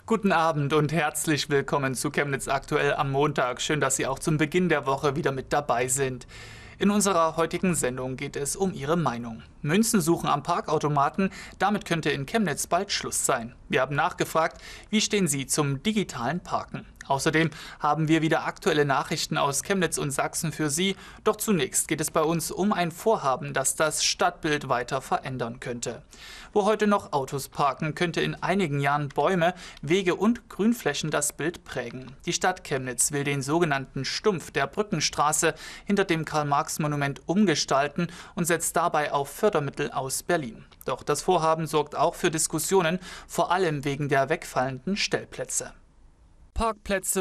Guten Abend und herzlich willkommen zu Chemnitz aktuell am Montag. Schön, dass Sie auch zum Beginn der Woche wieder mit dabei sind. In unserer heutigen Sendung geht es um Ihre Meinung. Münzen suchen am Parkautomaten, damit könnte in Chemnitz bald Schluss sein. Wir haben nachgefragt, wie stehen Sie zum digitalen Parken? Außerdem haben wir wieder aktuelle Nachrichten aus Chemnitz und Sachsen für Sie. Doch zunächst geht es bei uns um ein Vorhaben, das das Stadtbild weiter verändern könnte. Wo heute noch Autos parken, könnte in einigen Jahren Bäume, Wege und Grünflächen das Bild prägen. Die Stadt Chemnitz will den sogenannten Stumpf der Brückenstraße hinter dem Karl-Marx-Monument umgestalten und setzt dabei auf Fördermittel aus Berlin. Doch das Vorhaben sorgt auch für Diskussionen, vor allem wegen der wegfallenden Stellplätze. Parkplätze